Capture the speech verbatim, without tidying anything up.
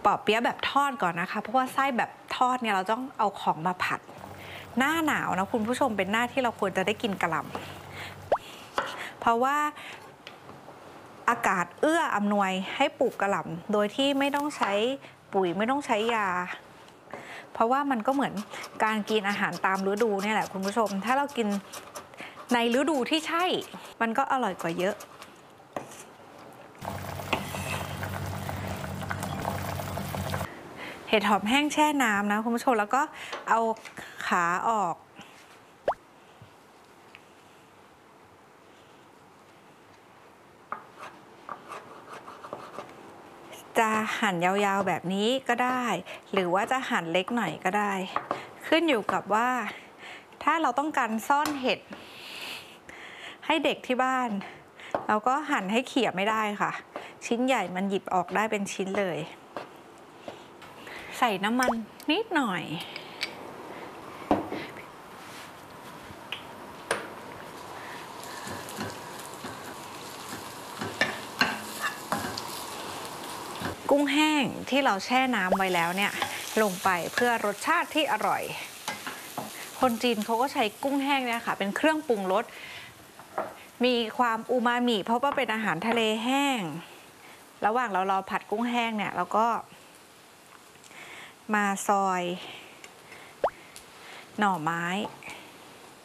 ปอเปี๊ยะแบบทอดก่อนนะคะเพราะว่าไส้แบบทอดเนี่ยเราต้องเอาของมาผัดหน้าหนาวนะคุณผู้ชมเป็นหน้าที่เราควรจะได้กินกะหล่ำเพราะว่าอากาศเอื้ออำนวยให้ปลูกกะหล่ำโดยที่ไม่ต้องใช้ปุ๋ยไม่ต้องใช้ยาเพราะว่ามันก็เหมือนการกินอาหารตามฤดูเนี่ยแหละคุณผู้ชมถ้าเรากินในฤดูที่ใช่มันก็อร่อยกว่าเยอะเห็ดหอมแห้งแช่น้ำนะคุณผู้ชมแล้วก็เอาขาออกจะหั่นยาวๆแบบนี้ก็ได้หรือว่าจะหั่นเล็กหน่อยก็ได้ขึ้นอยู่กับว่าถ้าเราต้องการซ่อนเห็ดให้เด็กที่บ้านเราก็หั่นให้เขี่ยไม่ได้ค่ะชิ้นใหญ่มันหยิบออกได้เป็นชิ้นเลยใส่น้ำมันนิดหน่อยกุ้งแห้งที่เราแช่น้ำไว้แล้วเนี่ยลงไปเพื่อรสชาติที่อร่อยคนจีนเขาก็ใช้กุ้งแห้งเนี่ยค่ะเป็นเครื่องปรุงรสมีความอูมามิเพราะว่าเป็นอาหารทะเลแห้งระหว่างเรารอผัดกุ้งแห้งเนี่ยเราก็มาซอยหน่อไม้